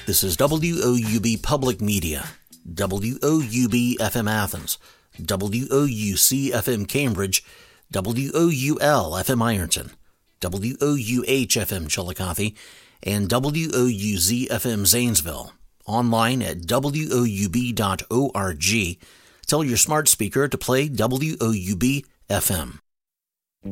This is WOUB Public Media, WOUB FM Athens, WOUC FM Cambridge, WOUL FM Ironton, WOUH FM Chillicothe, and WOUZ FM Zanesville. Online at woub.org. Tell your smart speaker to play WOUB FM.